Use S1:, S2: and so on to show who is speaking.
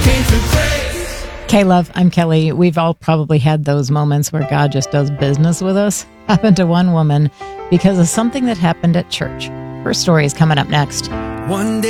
S1: came to grace.
S2: K-Love, I'm Kelly. We've all probably had those moments where God just does business with us. Happened to one woman because of something that happened at church. Her story is coming up next.
S1: One day